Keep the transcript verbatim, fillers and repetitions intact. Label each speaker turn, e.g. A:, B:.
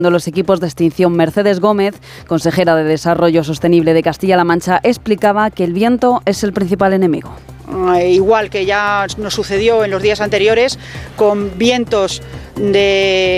A: Los equipos de extinción. Mercedes Gómez, consejera de Desarrollo Sostenible de Castilla-La Mancha, explicaba que el viento es el principal enemigo.
B: Igual que ya nos sucedió en los días anteriores, con vientos de